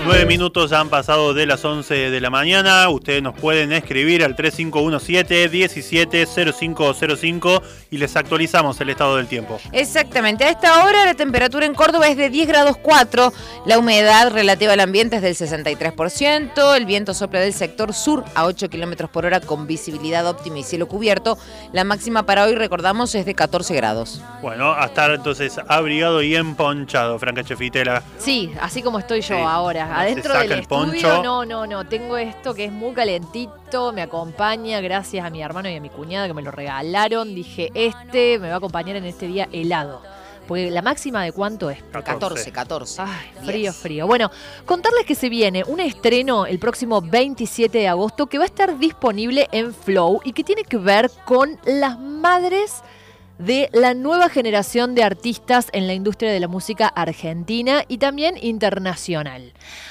9 minutos ya han pasado de las 11 de la mañana. Ustedes nos pueden escribir al 3517-170505 y les actualizamos el estado del tiempo. Exactamente. A esta hora la temperatura en Córdoba es de 10 grados 4. La humedad relativa al ambiente es del 63%. El viento sopla del sector sur a 8 kilómetros por hora con visibilidad óptima y cielo cubierto. La máxima para hoy, recordamos, es de 14 grados. Bueno, a estar entonces abrigado y emponchado, Franca Chefitela. Sí, así como estoy yo Sí. ahora. No, Adentro se del saca el estudio, poncho. no. Tengo esto que es muy calentito, me acompaña gracias a mi hermano y a mi cuñada que me lo regalaron. Dije, me va a acompañar en este día helado. Porque la máxima de ¿cuánto es? 14. Ay, 10. frío. Bueno, contarles que se viene un estreno el próximo 27 de agosto que va a estar disponible en Flow y que tiene que ver con las madres de la nueva generación de artistas en la industria de la música argentina y también internacional.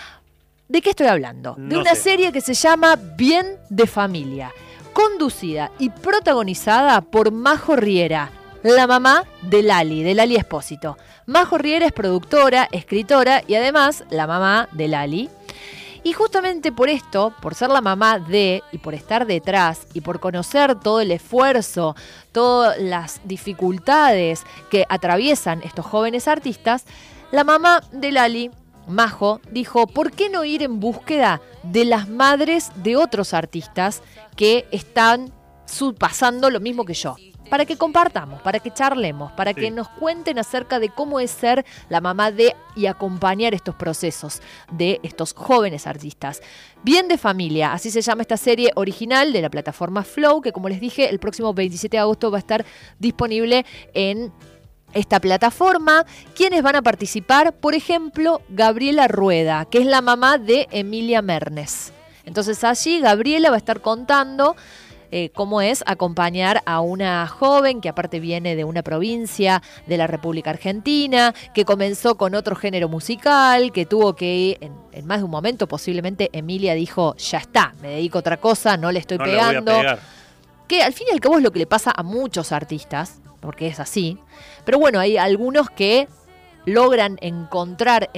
¿De qué estoy hablando? De No una sé. serie que se llama Bien de Familia, conducida y protagonizada por Majo Riera, la mamá de Lali Espósito. Majo Riera es productora, escritora y además la mamá de Lali. Y justamente por esto, por ser la mamá de, y por estar detrás, y por conocer todo el esfuerzo, todas las dificultades que atraviesan estos jóvenes artistas, la mamá de Lali, Majo, dijo, ¿por qué no ir en búsqueda de las madres de otros artistas que están pasando lo mismo que yo? Para que compartamos, para que charlemos, para que nos cuenten acerca de cómo es ser la mamá de y acompañar estos procesos de estos jóvenes artistas. Bien de Familia, así se llama esta serie original de la plataforma Flow, que como les dije, el próximo 27 de agosto va a estar disponible en esta plataforma. ¿Quiénes van a participar? Por ejemplo, Gabriela Rueda, que es la mamá de Emilia Mernes. Entonces allí Gabriela va a estar contando cómo es acompañar a una joven que aparte viene de una provincia de la República Argentina, que comenzó con otro género musical, que tuvo que, en más de un momento, posiblemente Emilia dijo, ya está, me dedico a otra cosa, no le estoy pegando. Le voy a pegar. Que al fin y al cabo es lo que le pasa a muchos artistas, porque es así. Pero bueno, hay algunos que logran encontrar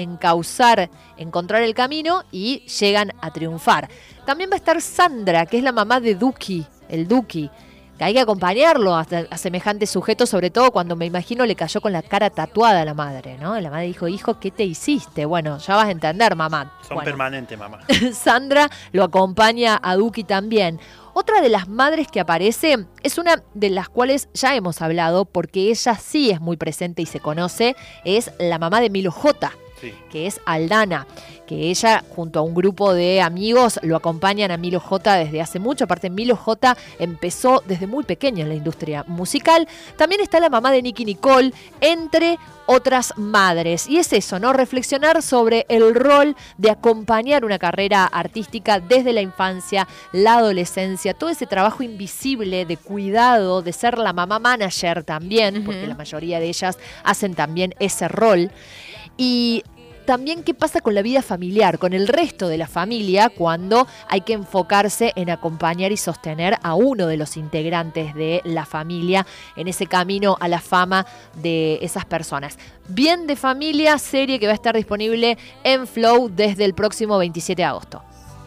el camino y llegan a triunfar. También va a estar Sandra, que es la mamá de Duki, el Duki, que hay que acompañarlo a semejante sujeto, sobre todo cuando me imagino le cayó con la cara tatuada a la madre, ¿no? La madre dijo, hijo, ¿qué te hiciste? Bueno, ya vas a entender, mamá. Son permanentes, mamá. Sandra lo acompaña a Duki también. Otra de las madres que aparece es una de las cuales ya hemos hablado, porque ella sí es muy presente y se conoce, es la mamá de Milo J, que es Aldana, que ella junto a un grupo de amigos lo acompañan a Milo J desde hace mucho. Aparte, Milo J empezó desde muy pequeño en la industria musical. También está la mamá de Nicki Nicole, entre otras madres. Y es eso, ¿no? Reflexionar sobre el rol de acompañar una carrera artística desde la infancia, la adolescencia, todo ese trabajo invisible de cuidado, de ser la mamá manager también, porque la mayoría de ellas hacen también ese rol. Y también qué pasa con la vida familiar, con el resto de la familia, cuando hay que enfocarse en acompañar y sostener a uno de los integrantes de la familia en ese camino a la fama de esas personas. Bien de Familia, serie que va a estar disponible en Flow desde el próximo 27 de agosto.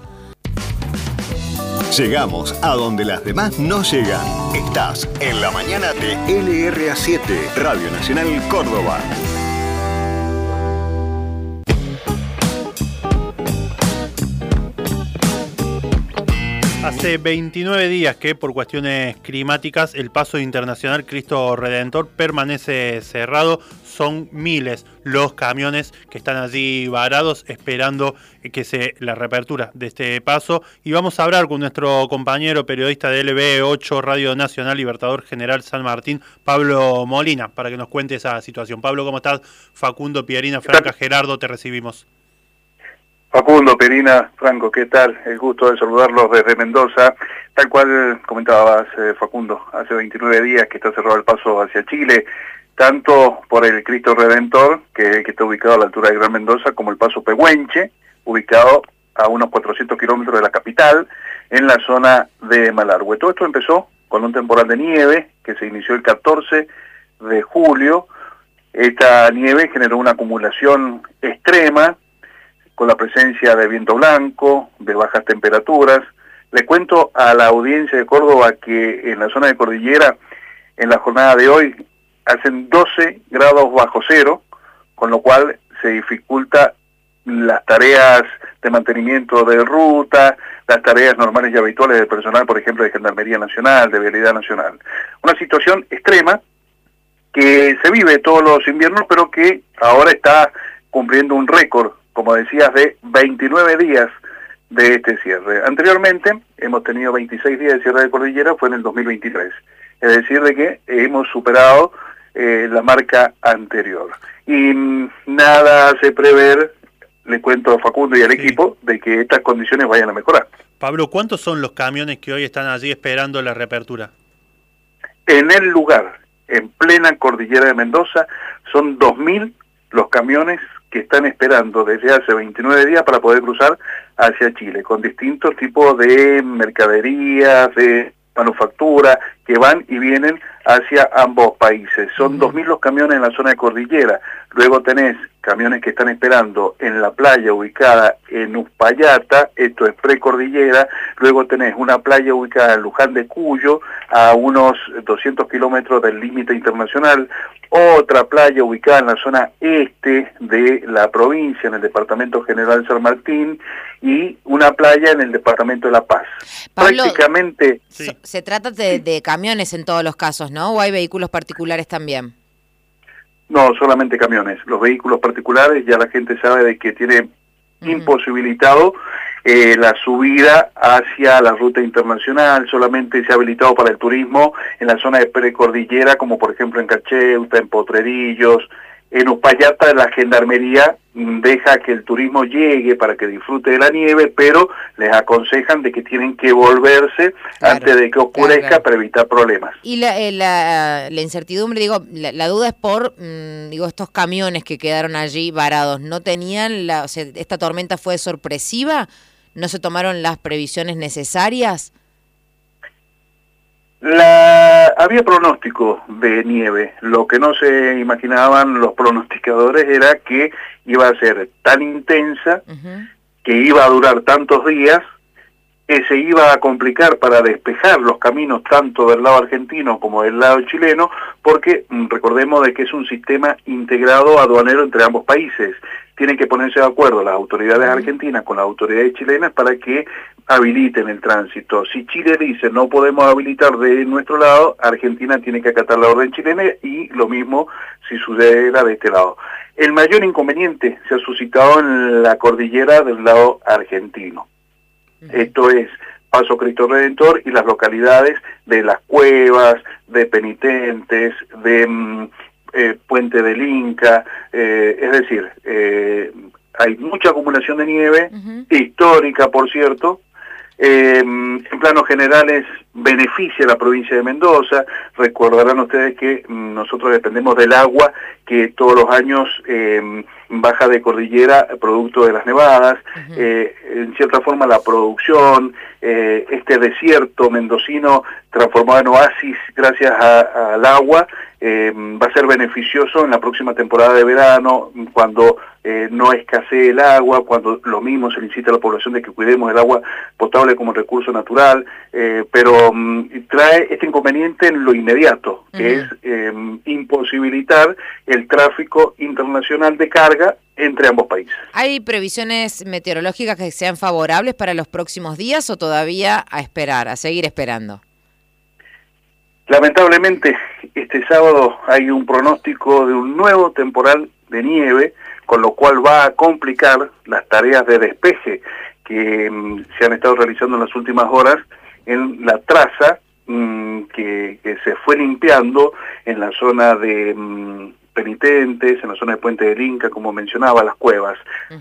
Llegamos a donde las demás no llegan. Estás en la mañana de LRA7, Radio Nacional Córdoba. Hace 29 días que por cuestiones climáticas el paso internacional Cristo Redentor permanece cerrado. Son miles los camiones que están allí varados esperando la reapertura de este paso. Y vamos a hablar con nuestro compañero periodista de LB8 Radio Nacional Libertador General San Martín, Pablo Molina, para que nos cuente esa situación. Pablo, ¿cómo estás? Facundo, Pierina, Franca, Gerardo, te recibimos. Facundo, Pierina, Franco, ¿qué tal? El gusto de saludarlos desde Mendoza. Tal cual comentabas, Facundo, hace 29 días que está cerrado el paso hacia Chile, tanto por el Cristo Redentor, que está ubicado a la altura de Gran Mendoza, como el paso Pehuenche, ubicado a unos 400 kilómetros de la capital, en la zona de Malargüe. Todo esto empezó con un temporal de nieve que se inició el 14 de julio. Esta nieve generó una acumulación extrema, con la presencia de viento blanco, de bajas temperaturas. Le cuento a la audiencia de Córdoba que en la zona de cordillera, en la jornada de hoy, hacen 12 grados bajo cero, con lo cual se dificulta las tareas de mantenimiento de ruta, las tareas normales y habituales del personal, por ejemplo, de Gendarmería Nacional, de Vialidad Nacional. Una situación extrema que se vive todos los inviernos, pero que ahora está cumpliendo un récord, como decías, de 29 días de este cierre. Anteriormente hemos tenido 26 días de cierre de cordillera, fue en el 2023. Es decir, de que hemos superado la marca anterior. Y nada hace prever, le cuento a Facundo y al equipo, de que estas condiciones vayan a mejorar. Pablo, ¿cuántos son los camiones que hoy están allí esperando la reapertura? En el lugar, en plena cordillera de Mendoza, son 2.000 los camiones que están esperando desde hace 29 días para poder cruzar hacia Chile, con distintos tipos de mercaderías, de manufactura, que van y vienen hacia ambos países. Son 2.000 los camiones en la zona de cordillera. Luego tenés camiones que están esperando en la playa ubicada en Uspallata, esto es precordillera. Luego tenés una playa ubicada en Luján de Cuyo, a unos 200 kilómetros del límite internacional. Otra playa ubicada en la zona este de la provincia, en el departamento General San Martín, y una playa en el departamento de La Paz. Pablo, prácticamente... Sí. Se trata de camiones en todos los casos, ¿no? ¿O hay vehículos particulares también? No, solamente camiones. Los vehículos particulares ya la gente sabe de que tiene imposibilitado la subida hacia la ruta internacional. Solamente se ha habilitado para el turismo en la zona de precordillera, como por ejemplo en Cacheuta, en Potrerillos. En Uspallata la Gendarmería deja que el turismo llegue para que disfrute de la nieve, pero les aconsejan de que tienen que volverse antes de que oscurezca para evitar problemas. Y la incertidumbre, digo, la duda es por estos camiones que quedaron allí varados. ¿No tenían, o sea, esta tormenta fue sorpresiva? ¿No se tomaron las previsiones necesarias? Había pronóstico de nieve. Lo que no se imaginaban los pronosticadores era que iba a ser tan intensa, que iba a durar tantos días, que se iba a complicar para despejar los caminos tanto del lado argentino como del lado chileno, porque recordemos de que es un sistema integrado aduanero entre ambos países. Tienen que ponerse de acuerdo las autoridades argentinas con las autoridades chilenas para que habiliten el tránsito. Si Chile dice no podemos habilitar de nuestro lado, Argentina tiene que acatar la orden chilena, y lo mismo si sucediera de este lado. El mayor inconveniente se ha suscitado en la cordillera del lado argentino. Esto es Paso Cristo Redentor y las localidades de Las Cuevas, de Penitentes, de Puente del Inca, es decir, hay mucha acumulación de nieve, histórica por cierto. En planos generales beneficia a la provincia de Mendoza. Recordarán ustedes que nosotros dependemos del agua que todos los años baja de cordillera producto de las nevadas. En cierta forma la producción, este desierto mendocino transformado en oasis gracias al agua, va a ser beneficioso en la próxima temporada de verano, cuando no escasee el agua, cuando lo mismo se le incita a la población de que cuidemos el agua potable como recurso natural, pero trae este inconveniente en lo inmediato, que es imposibilitar el tráfico internacional de carga entre ambos países. ¿Hay previsiones meteorológicas que sean favorables para los próximos días o todavía a esperar, a seguir esperando? Lamentablemente, este sábado hay un pronóstico de un nuevo temporal de nieve, con lo cual va a complicar las tareas de despeje que se han estado realizando en las últimas horas en la traza que se fue limpiando en la zona de Penitentes, en la zona de Puente del Inca, como mencionaba, Las Cuevas.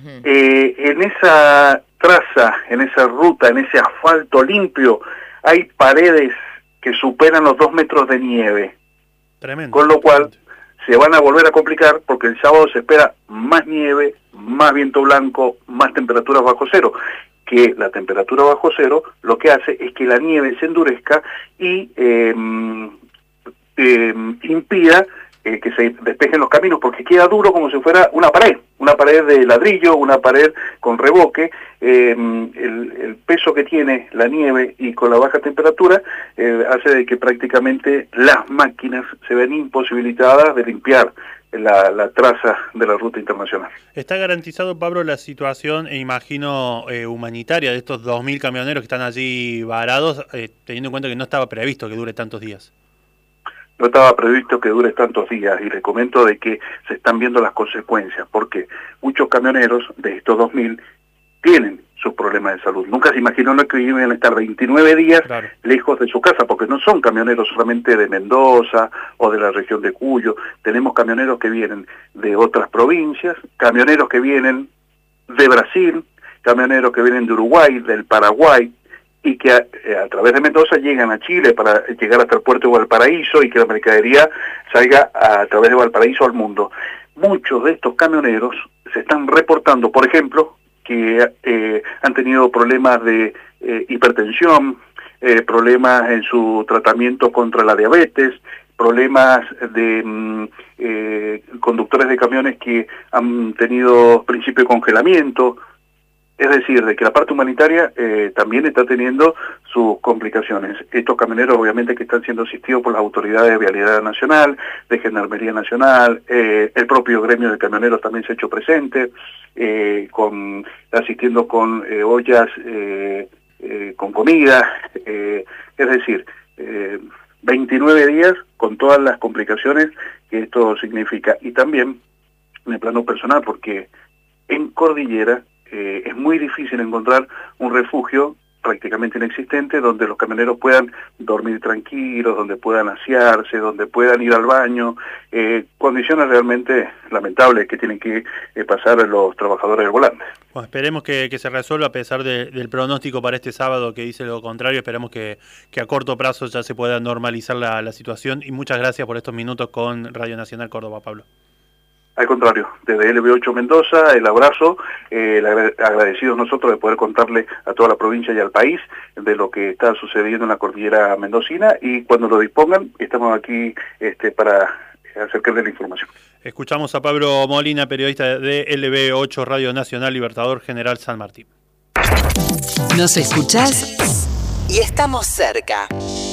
En esa traza, en esa ruta, en ese asfalto limpio, hay paredes que superan los 2 metros de nieve. Tremendo. Con lo cual se van a volver a complicar, porque el sábado se espera más nieve, más viento blanco, más temperaturas bajo cero. Que la temperatura bajo cero lo que hace es que la nieve se endurezca y impida que se despejen los caminos, porque queda duro como si fuera una pared de ladrillo, una pared con revoque. El peso que tiene la nieve y con la baja temperatura hace de que prácticamente las máquinas se ven imposibilitadas de limpiar la traza de la ruta internacional. ¿Está garantizado, Pablo, la situación, imagino, humanitaria de estos 2.000 camioneros que están allí varados, teniendo en cuenta que no estaba previsto que dure tantos días? No estaba previsto que dure tantos días, y le comento de que se están viendo las consecuencias, porque muchos camioneros de estos 2.000 tienen sus problemas de salud. Nunca se imaginó que iban a estar 29 días lejos de su casa, porque no son camioneros solamente de Mendoza o de la región de Cuyo. Tenemos camioneros que vienen de otras provincias, camioneros que vienen de Brasil, camioneros que vienen de Uruguay, del Paraguay, y que a través de Mendoza llegan a Chile para llegar hasta el puerto de Valparaíso y que la mercadería salga a través de Valparaíso al mundo. Muchos de estos camioneros se están reportando, por ejemplo, que han tenido problemas de hipertensión, problemas en su tratamiento contra la diabetes, problemas de conductores de camiones que han tenido principio de congelamiento. Es decir, de que la parte humanitaria también está teniendo sus complicaciones. Estos camioneros obviamente que están siendo asistidos por las autoridades de Vialidad Nacional, de Gendarmería Nacional, el propio gremio de camioneros también se ha hecho presente, asistiendo con ollas, con comida, es decir, 29 días con todas las complicaciones que esto significa. Y también en el plano personal, porque en Cordillera es muy difícil encontrar un refugio prácticamente inexistente donde los camioneros puedan dormir tranquilos, donde puedan asearse, donde puedan ir al baño, condiciones realmente lamentables que tienen que pasar los trabajadores del volante. Bueno, esperemos que se resuelva a pesar del pronóstico para este sábado que dice lo contrario. Esperemos que a corto plazo ya se pueda normalizar la situación, y muchas gracias por estos minutos con Radio Nacional Córdoba, Pablo. Al contrario, desde LB8 Mendoza, el abrazo, agradecidos nosotros de poder contarle a toda la provincia y al país de lo que está sucediendo en la cordillera mendocina, y cuando lo dispongan, estamos aquí para acercarles la información. Escuchamos a Pablo Molina, periodista de LB8 Radio Nacional, Libertador General San Martín. Nos escuchás y estamos cerca.